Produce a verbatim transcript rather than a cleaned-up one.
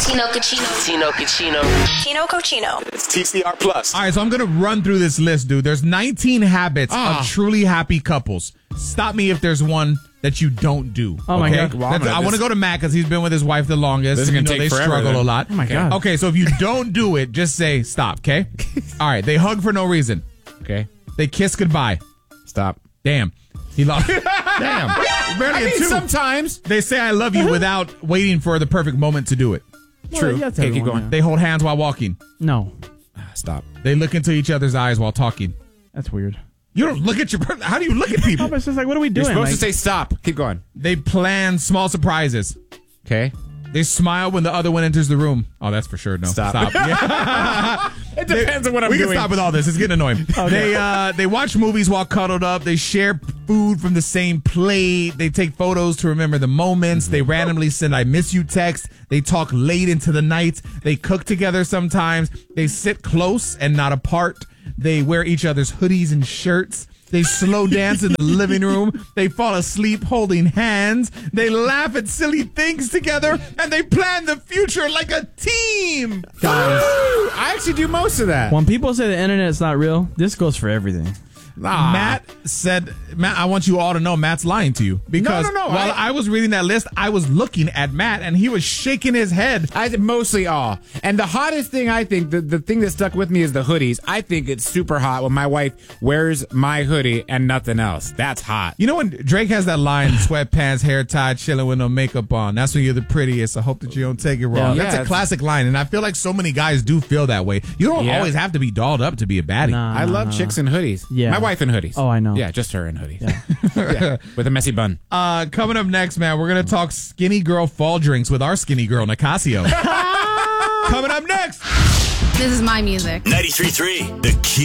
Tino Cochino. Tino Cochino. Tino Cochino. It's T C R Plus. All right, so I'm going to run through this list, dude. There's nineteen habits Ah. of truly happy couples. Stop me if there's one that you don't do. Oh, my okay? God. Well, I'm That's- gonna- I want to go to Matt because he's been with his wife the longest. This is You gonna know, take they forever, struggle then. a lot. Oh, my God. Okay, so if you don't do it, just say stop, okay? All right, they hug for no reason. Okay. They kiss goodbye. Stop. Damn. He lost. Damn. Barely I a mean, two. sometimes. They say I love you without waiting for the perfect moment to do it. True. yeah, that's Okay, keep everyone, going. They hold hands while walking. yeah. No, Stop. They look into each other's eyes while talking. that's weird. You don't look at your... How do you look at people? It's just like, what are we You're doing? supposed Like, to say stop. Keep going. They plan small surprises. Okay. They smile when the other one enters the room. Oh, that's for sure. No. Stop. Yeah. It depends on what I'm we doing. can stop with all this. It's getting annoying. They uh, they watch movies while cuddled up. They share food from the same plate. They take photos to remember the moments. They randomly send I miss you texts. They talk late into the night. They cook together sometimes. They sit close and not apart. They wear each other's hoodies and shirts. They slow dance in the living room. They fall asleep holding hands. They laugh at silly things together. And they plan the future like a team. guys, I actually do most of that. when people say the internet is not real, this goes for everything. Nah. Matt said, Matt, I want you all to know Matt's lying to you. Because No, no, no, while I- I, was reading that list, I was looking at Matt and he was shaking his head. I mostly all. And the hottest thing I think, the, the thing that stuck with me is the hoodies. I think it's super hot when my wife wears my hoodie and nothing else. That's hot. You know when Drake has that line, sweatpants, hair tied, chilling with no makeup on. That's when you're the prettiest. I hope that you don't take it wrong. Yeah. That's Yeah, a classic line. And I feel like so many guys do feel that way. You don't Yeah. always have to be dolled up to be a baddie. Nah, I nah, love nah. chicks in hoodies. Yeah. My wife in hoodies. Oh, I know. Yeah, just her in hoodies. Yeah. With a messy bun. Uh, coming up next, man, we're going to talk skinny girl fall drinks with our skinny girl, Nicasio. Coming up next. This is my music. ninety-three point three The Key.